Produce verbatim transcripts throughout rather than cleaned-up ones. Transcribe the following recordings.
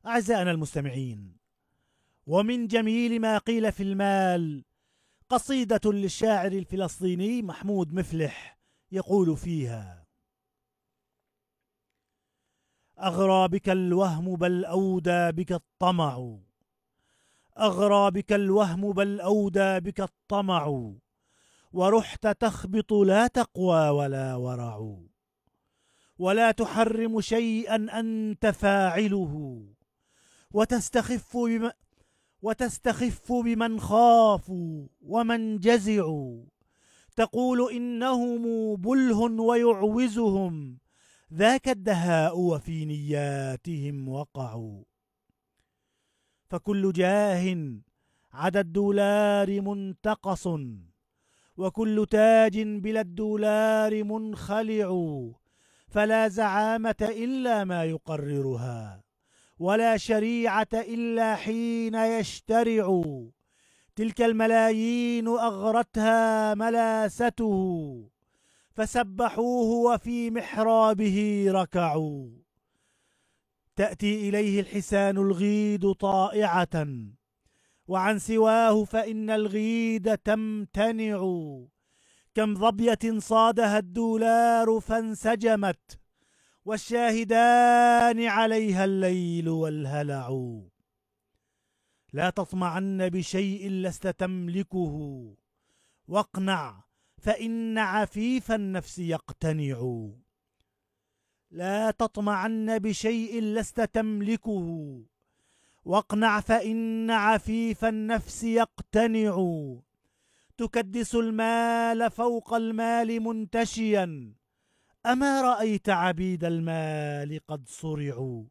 أعزائنا المستمعين، ومن جميل ما قيل في المال قصيدة للشاعر الفلسطيني محمود مفلح يقول فيها: أغرى بك الوهم بل أودى بك الطمع، أغرى بك الوهم بل أودى بك الطمع، ورحت تخبط لا تقوى ولا ورع، ولا تحرم شيئا أنت فاعله، وتستخف بم وتستخف بمن خافوا ومن جزعوا، تقول إنهم بله ويعوزهم ذاك الدهاء وفي نياتهم وقعوا. فكل جاه عدا الدولار منتقص، وكل تاج بلا الدولار منخلع، فلا زعامة إلا ما يقررها، ولا شريعة إلا حين يشترع. تلك الملايين أغرتها ملاسته، فسبحوه وفي محرابه ركعوا. تأتي إليه الحسان الغيد طائعة، وعن سواه فإن الغيد تمتنع. كم ظبية صادها الدولار فانسجمت، والشاهدان عليها الليل والهلع. لا تطمعن بشيء لست تملكه، واقنع فإن عفيف النفس يقتنع. لا تطمعن بشيء لست تملكه، واقنع فإن عفيف النفس يقتنع. تكدس المال فوق المال منتشيا، أما رأيت عبيد المال قد صرعوا.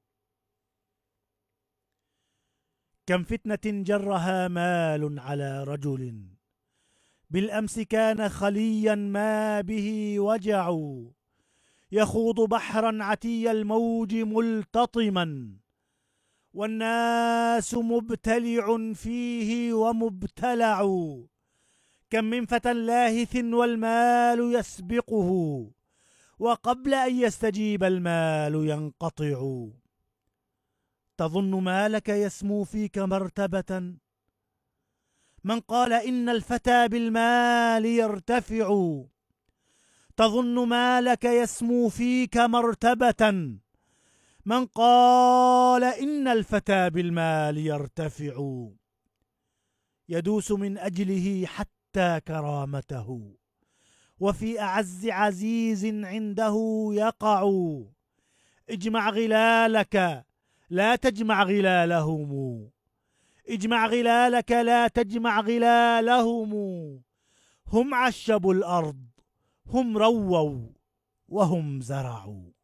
كم فتنة جرها مال على رجل، بالأمس كان خليا ما به وجع. يخوض بحرا عتي الموج ملتطما، والناس مبتلع فيه ومبتلع. كم من فتى لاهث والمال يسبقه، وقبل أن يستجيب المال ينقطع. تظن مالك يسمو فيك مرتبة، من قال إن الفتى بالمال يرتفع. تظن مالك يسمو فيك مرتبة، من قال إن الفتى بالمال يرتفع. يدوس من أجله حتى كرامته، وفي أعز عزيز عنده يقع. اجمع غلالك لا تجمع غلالهم، اجمع غلالك لا تجمع غلالهم. هم عشبوا الأرض، هم رووا وهم زرعوا.